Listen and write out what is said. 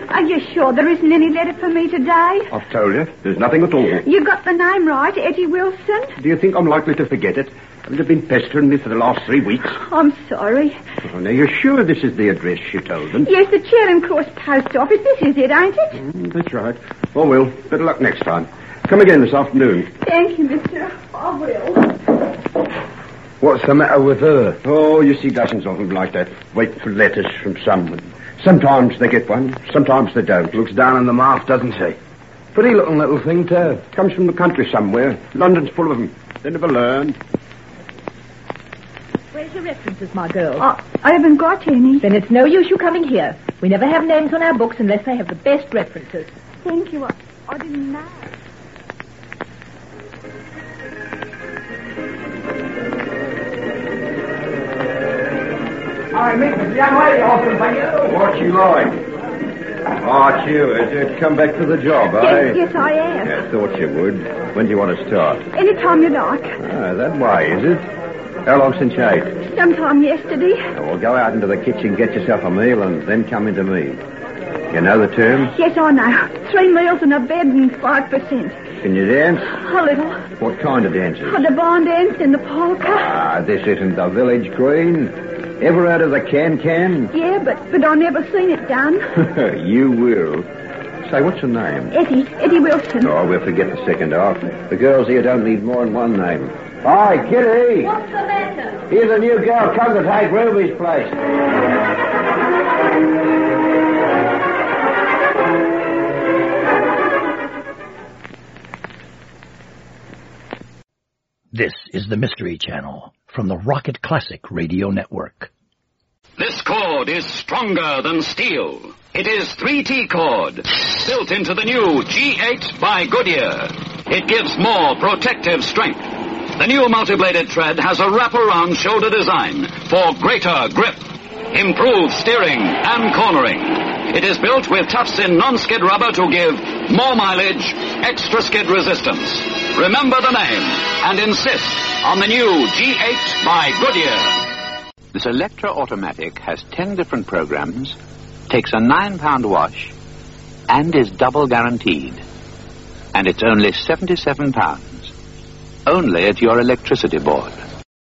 Are you sure there isn't any letter for me today? I've told you, there's nothing at all. You got the name right, Eddie Wilson? Do you think I'm likely to forget it? Haven't you been pestering me for the last 3 weeks? I'm sorry. Oh, now, you're sure this is the address you told them? Yes, the Charing Cross Post Office. This is it, ain't it? That's right. Oh, well, better luck next time. Come again this afternoon. Thank you, mister. I will. What's the matter with her? Oh, you see dozens of them like that, waiting for letters from someone. Sometimes they get one, sometimes they don't. Looks down on the mouth, doesn't she? Pretty looking little thing, too. Comes from the country somewhere. London's full of them. They never learn. Where's your references, my girl? I haven't got any. Then it's no use you coming here. We never have names on our books unless they have the best references. Thank you. I didn't know. I meet the young lady often for you. What you like? Oh, it's you, is it? Come back to the job, eh? Yes, I am. Yeah, thought you would. When do you want to start? Any time you like. Ah, that way, is it? How long since you ate? Sometime yesterday. Oh, well, go out into the kitchen, get yourself a meal, and then come into me. You know the terms? Yes, I know. 3 meals and a bed and 5%. Can you dance? A little. What kind of dances? The barn dance and the polka. Ah, this isn't the village queen. Ever heard of the can-can? Yeah, but I never seen it done. You will. Say, what's your name? Eddie Wilson. Oh, we'll forget the second half. The girls here don't need more than one name. Hi, Kitty. What's the matter? Here's a new girl come to take Ruby's place. This is the Mystery Channel from the Rocket Classic Radio Network. This cord is stronger than steel. It is 3T cord, built into the new G8 by Goodyear. It gives more protective strength. The new multi-bladed tread has a wraparound shoulder design for greater grip, improved steering and cornering. It is built with tufts in non-skid rubber to give more mileage, extra skid resistance. Remember the name and insist on the new G8 by Goodyear. This Electra Automatic has 10 different programs, takes a £9 wash, and is double guaranteed. And it's only £77. Only at your electricity board.